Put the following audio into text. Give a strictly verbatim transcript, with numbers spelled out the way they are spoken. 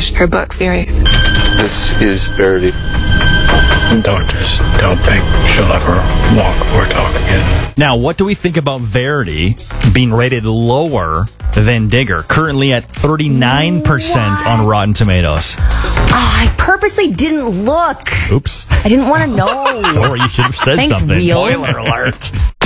finished her book series. This is Verity. Doctors don't think she'll ever walk or talk again. Now, what do we think about Verity being rated lower than Digger? Currently at thirty-nine percent What? on Rotten Tomatoes. Oh, I purposely didn't look. Oops. I didn't want to know. Sorry, you should have said Thanks, something. Wheels. Spoiler alert.